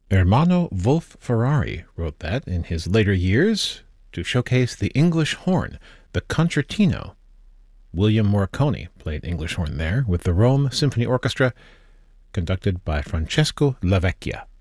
Ermanno Wolf Ferrari wrote that in his later years to showcase the English horn, the concertino. William Morricone played English horn there with the Rome Symphony Orchestra, conducted by Francesco Lavecchia.